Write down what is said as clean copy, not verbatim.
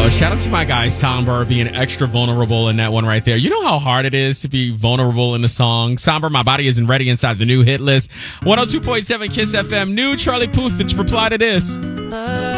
Shout out to my guy Somber being extra vulnerable in that one right there. You know how hard it is to be vulnerable in the song. Somber, My Body Isn't Ready inside the new hit list. 102.7 Kiss FM. New Charlie Puth. Reply to this.